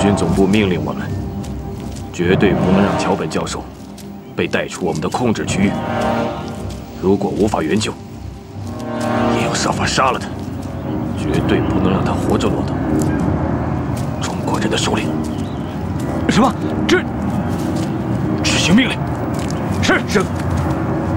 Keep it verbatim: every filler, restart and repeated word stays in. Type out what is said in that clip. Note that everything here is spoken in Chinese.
军总部命令我们，绝对不能让桥本教授被带出我们的控制区域。如果无法援救，也要设法杀了他，绝对不能让他活着落到中国人的手里。 什么？这…… 执行命令。 是是。